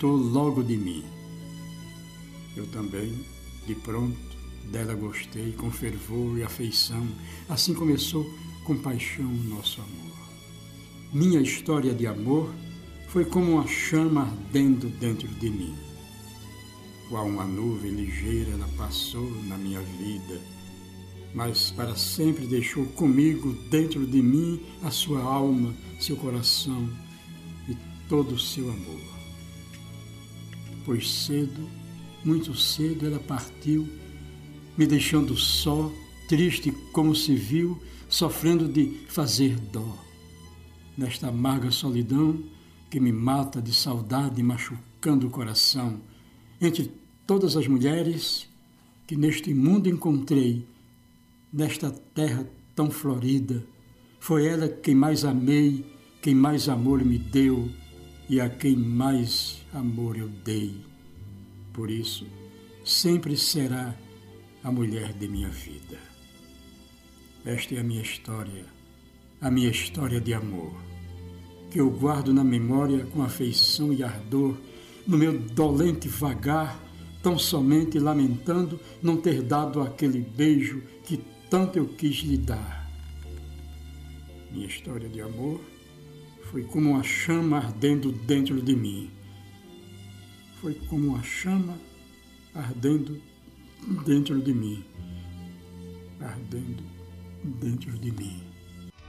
brotou logo de mim. Eu também, de pronto, dela gostei, com fervor e afeição. Assim começou com paixão o nosso amor. Minha história de amor foi como uma chama ardendo dentro de mim. Qual uma nuvem ligeira ela passou na minha vida, mas para sempre deixou comigo, dentro de mim, a sua alma, seu coração e todo o seu amor. Pois cedo, muito cedo, ela partiu, me deixando só, triste como se viu, sofrendo de fazer dó. Nesta amarga solidão que me mata de saudade, machucando o coração, entre todas as mulheres que neste mundo encontrei, nesta terra tão florida, foi ela quem mais amei, quem mais amor me deu e a quem mais amor eu dei. Por isso, sempre será a mulher de minha vida. Esta é a minha história de amor, que eu guardo na memória com afeição e ardor, no meu dolente vagar, tão somente lamentando não ter dado aquele beijo que tanto eu quis lhe dar. Minha história de amor foi como uma chama ardendo dentro de mim. Foi como uma chama ardendo dentro de mim. Ardendo dentro de mim.